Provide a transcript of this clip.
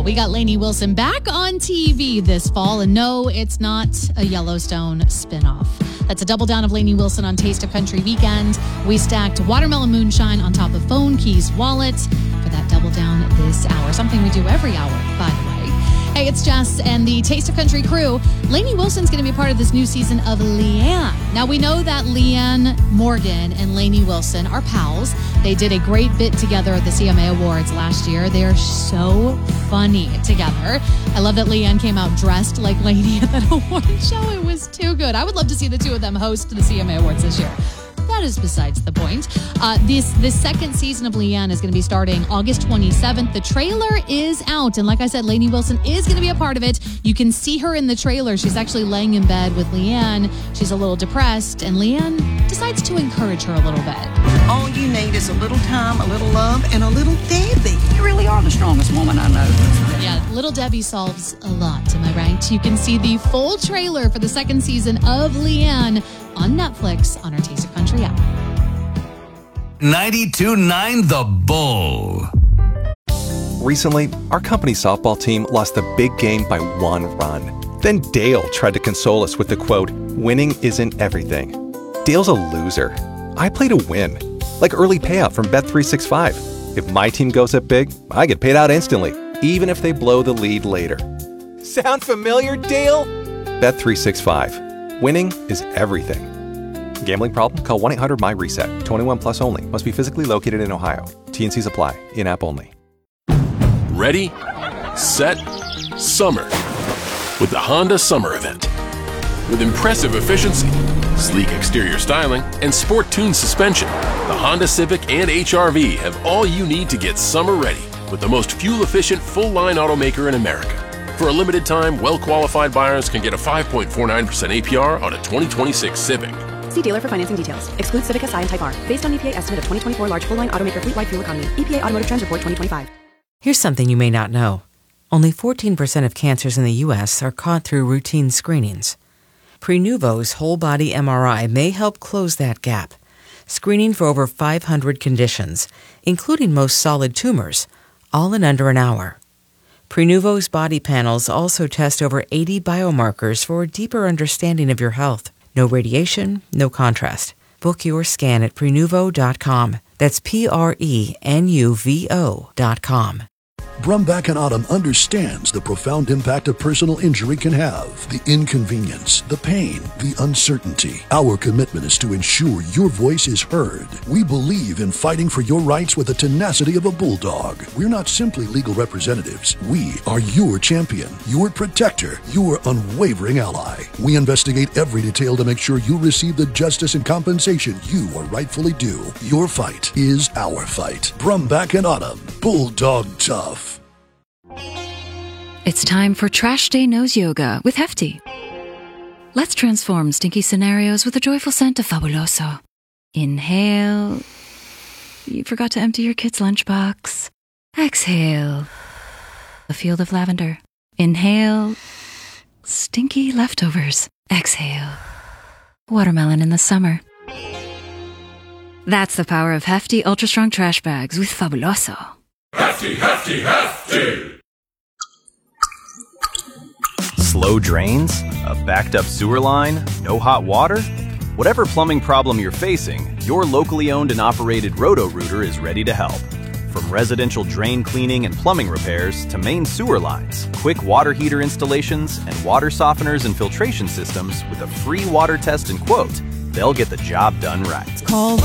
We got Lainey Wilson back on TV this fall, and no, it's not a Yellowstone spinoff. That's a double down of Lainey Wilson on Taste of Country weekend. We stacked watermelon moonshine on top of phone, keys, wallet for that double down this hour. Something we do every hour, by the way. Hey, it's Jess and the Taste of Country crew. Lainey Wilson's going to be a part of this new season of Leanne. Now, we know that Leanne Morgan and Lainey Wilson are pals. They did a great bit together at the CMA Awards last year. They're so funny together. I love that Leanne came out dressed like Lainey at that award show. It was too good. I would love to see the two of them host the CMA Awards this year. That is besides the point. This second season of Leanne is going to be starting August 27th. The trailer is out. And like I said, Lainey Wilson is going to be a part of it. You can see her in the trailer. She's actually laying in bed with Leanne. She's a little depressed. And Leanne decides to encourage her a little bit. All you need is a little time, a little love, and a little Debbie. You really are the strongest woman I know. Yeah, Little Debbie solves a lot, am I right? You can see the full trailer for the second season of Leanne on Netflix on our Taste of Country app. 92.9 The Bull. Recently, our company softball team lost the big game by 1 run. Then Dale tried to console us with the quote, "Winning isn't everything." Dale's a loser. I play to win, like early payout from Bet365. If my team goes up big, I get paid out instantly, even if they blow the lead later. Sound familiar, Dale? Bet365. Winning is everything. Gambling problem? Call 1-800-MY-RESET. 21 plus only. Must be physically located in Ohio. T&Cs apply. In-app only. Ready, set, summer with the Honda Summer Event. With impressive efficiency, sleek exterior styling, and sport-tuned suspension, the Honda Civic and HR-V have all you need to get summer ready with the most fuel-efficient full-line automaker in America. For a limited time, well-qualified buyers can get a 5.49% APR on a 2026 Civic. See dealer for financing details. Excludes Civic Si and Type R. Based on EPA estimate of 2024 large full-line automaker fleet-wide fuel economy. EPA Automotive Trends Report 2025. Here's something you may not know. Only 14% of cancers in the U.S. are caught through routine screenings. Prenuvo's whole-body MRI may help close that gap, screening for over 500 conditions, including most solid tumors, all in under an hour. Prenuvo's body panels also test over 80 biomarkers for a deeper understanding of your health. No radiation, no contrast. Book your scan at Prenuvo.com. That's Prenuvo.com. Brumback and Autumn understands the profound impact a personal injury can have. The inconvenience, the pain, the uncertainty. Our commitment is to ensure your voice is heard. We believe in fighting for your rights with the tenacity of a bulldog. We're not simply legal representatives. We are your champion, your protector, your unwavering ally. We investigate every detail to make sure you receive the justice and compensation you are rightfully due. Your fight is our fight. Brumback and Autumn, Bulldog Tough. It's time for Trash Day Nose Yoga with Hefty. Let's transform stinky scenarios with the joyful scent of Fabuloso. Inhale. You forgot to empty your kid's lunchbox. Exhale. A field of lavender. Inhale. Stinky leftovers. Exhale. Watermelon in the summer. That's the power of Hefty Ultra Strong Trash Bags with Fabuloso. Hefty, hefty, hefty! Slow drains? A backed up sewer line? No hot water? Whatever plumbing problem you're facing, your locally owned and operated Roto-Rooter is ready to help. From residential drain cleaning and plumbing repairs to main sewer lines, quick water heater installations, and water softeners and filtration systems with a free water test and quote, they'll get the job done right. Call